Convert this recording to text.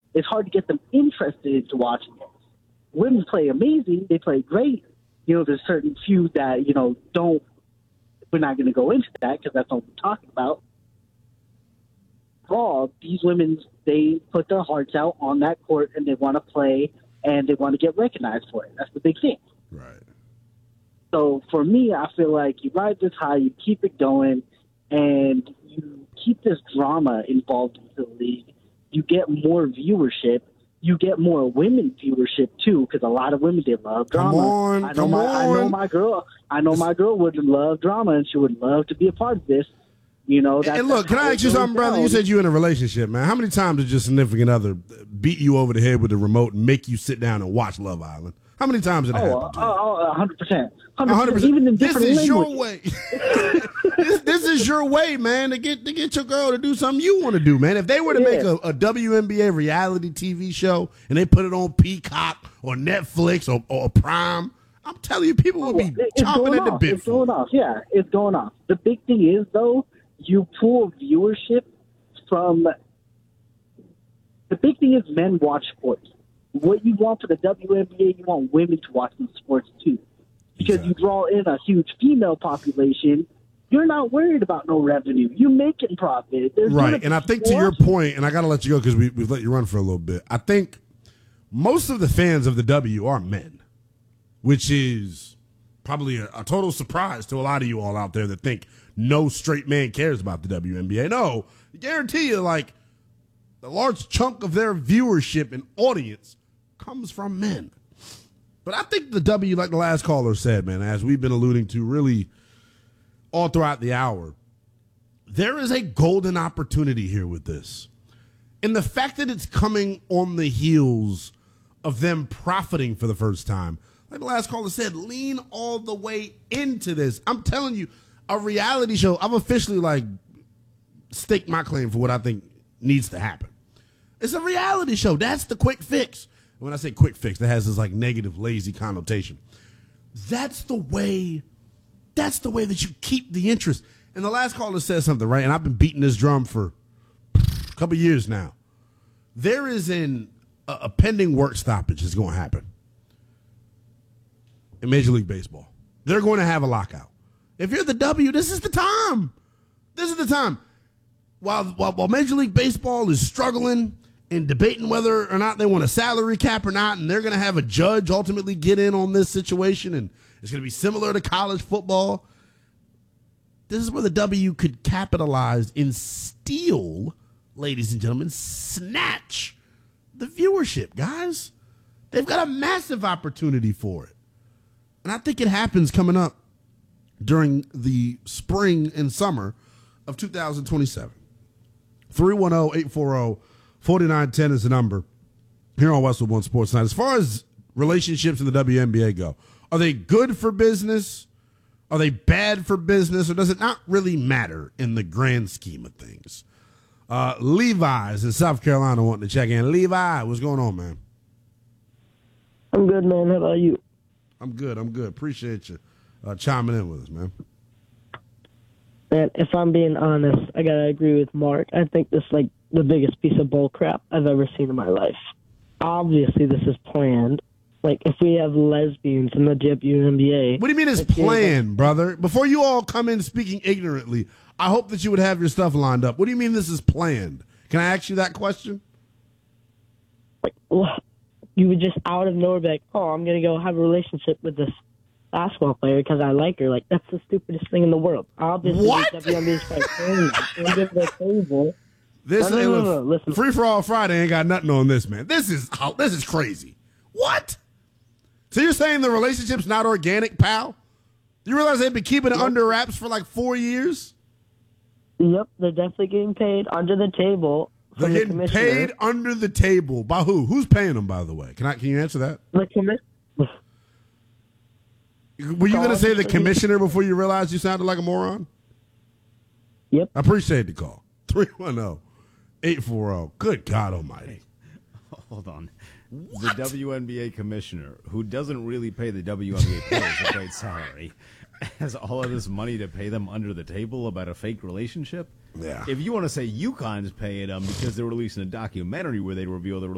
it's hard to get them interested into watching it. Women play amazing. They play great. There's certain few that, don't. We're not going to go into that because that's what we're talking about. All these women, they put their hearts out on that court and they want to play and they want to get recognized for it. That's the big thing. Right. So for me, I feel like you ride this high, you keep it going, and you keep this drama involved in the league. You get more viewership. You get more women viewership too, because a lot of women, they love drama. I know my girl would love drama, and she would love to be a part of this. And look, can I ask you something, brother? You said you in a relationship, man. How many times did your significant other beat you over the head with the remote and make you sit down and watch Love Island? How many times did it happen? 100%. 100%. Even in different languages. Your way. This is your way, man, to get your girl to do something you want to do, man. If they were to make a WNBA reality TV show and they put it on Peacock or Netflix or Prime, I'm telling you, people would be chomping at the bit. It's going off. Yeah, it's going off. The big thing is, though, you pull viewership from – the big thing is men watch sports. What you want for the WNBA, you want women to watch these sports too. Because you draw in a huge female population, you're not worried about no revenue. You're making profit. Right, and I think to your point, and I got to let you go because we've let you run for a little bit, I think most of the fans of the W are men, which is probably a total surprise to a lot of you all out there that think no straight man cares about the WNBA. No, I guarantee you, like, the large chunk of their viewership and audience comes from men. But I think the W, like the last caller said, man, as we've been alluding to really all throughout the hour, there is a golden opportunity here with this. And the fact that it's coming on the heels of them profiting for the first time, like the last caller said, lean all the way into this. I'm telling you, a reality show, I've officially staked my claim for what I think needs to happen. It's a reality show. That's the quick fix. When I say quick fix, that has this negative, lazy connotation. That's the way that you keep the interest. And the last caller said something, right? And I've been beating this drum for a couple years now. There is a pending work stoppage that's going to happen in Major League Baseball. They're going to have a lockout. If you're the W, this is the time. This is the time. While Major League Baseball is struggling and debating whether or not they want a salary cap or not, and they're going to have a judge ultimately get in on this situation, and it's going to be similar to college football, this is where the W could capitalize and steal, ladies and gentlemen, snatch the viewership, guys. They've got a massive opportunity for it. And I think it happens coming up during the spring and summer of 2027. 310-840-4910 is the number here on Westwood One Sports Night. As far as relationships in the WNBA go, are they good for business? Are they bad for business? Or does it not really matter in the grand scheme of things? Levi's in South Carolina wanting to check in. Levi, what's going on, man? I'm good, man. How about you? I'm good. Appreciate you chiming in with us, man. Man, if I'm being honest, I gotta agree with Mark. I think this is the biggest piece of bull crap I've ever seen in my life. Obviously, this is planned. If we have lesbians in the WNBA. What do you mean it's planned, brother? Before you all come in speaking ignorantly, I hope that you would have your stuff lined up. What do you mean this is planned? Can I ask you that question? You would just out of nowhere be like, oh, I'm going to go have a relationship with this basketball player because I like her. That's the stupidest thing in the world. Obviously, what? WNBA's table. Listen. Free for All Friday ain't got nothing on this, man. This is crazy. What? So you're saying the relationship's not organic, pal? Do you realize they've been keeping it under wraps for 4 years? Yep, they're definitely getting paid under the table. They're getting paid under the table. By who? Who's paying them, by the way? Can you answer that? The commissioner. Were you going to say the commissioner before you realized you sounded like a moron? Yep. I appreciate the call. 310-840. Good God almighty. Hold on. What? The WNBA commissioner, who doesn't really pay the WNBA players a great salary, has all of this money to pay them under the table about a fake relationship? Yeah. If you want to say UConn's paying them because they're releasing a documentary where they reveal the